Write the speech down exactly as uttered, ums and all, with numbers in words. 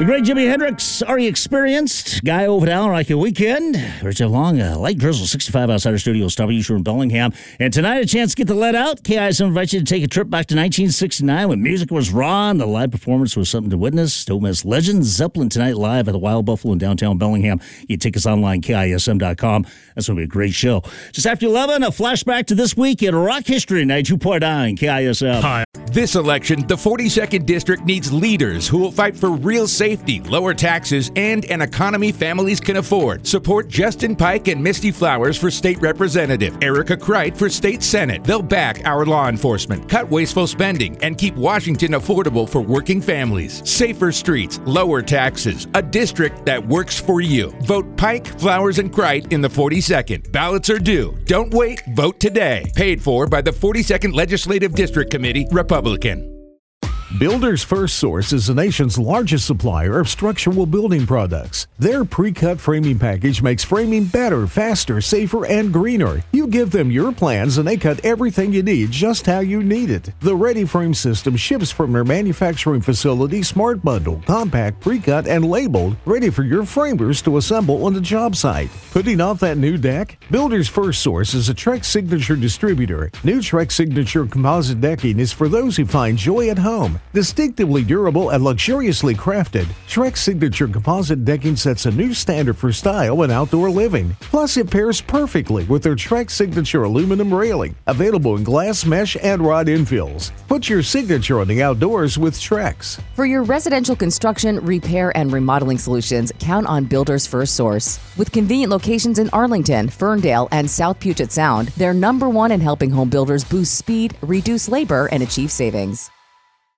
The great Jimi Hendrix, Are You Experienced? Guy over down like a weekend. There's a long, uh, light drizzle, sixty-five outside our studios, W Shore in Bellingham. And tonight, a chance to get the let out. K I S M invites you to take a trip back to nineteen sixty-nine when music was raw and the live performance was something to witness. Don't miss Legends Zeppelin tonight live at the Wild Buffalo in downtown Bellingham. You can take us online, K I S M dot com. That's going to be a great show. Just after eleven, a flashback to this week in rock history, ninety-two point nine K I S M. Hi. This election, the forty-second District needs leaders who will fight for real safety, lower taxes, and an economy families can afford. Support Justin Pike and Misty Flowers for State Representative, Erica Kreit for State Senate. They'll back our law enforcement, cut wasteful spending, and keep Washington affordable for working families. Safer streets, lower taxes, a district that works for you. Vote Pike, Flowers, and Kreit in the forty-second. Ballots are due. Don't wait. Vote today. Paid for by the forty-second Legislative District Committee, Republican. Builders First Source is the nation's largest supplier of structural building products. Their pre-cut framing package makes framing better, faster, safer, and greener. You give them your plans and they cut everything you need just how you need it. The Ready Frame system ships from their manufacturing facility, Smart Bundle, compact, pre-cut, and labeled, ready for your framers to assemble on the job site. Putting off that new deck? Builders First Source is a Trex Signature distributor. New Trex Signature composite decking is for those who find joy at home. Distinctively durable and luxuriously crafted, Trex Signature composite decking sets a new standard for style and outdoor living. Plus, it pairs perfectly with their Trex Signature aluminum railing, available in glass, mesh, and rod infills. Put your signature on the outdoors with Trex. For your residential construction, repair, and remodeling solutions, count on Builders First Source. With convenient locations in Arlington, Ferndale, and South Puget Sound, they're number one in helping home builders boost speed, reduce labor, and achieve savings.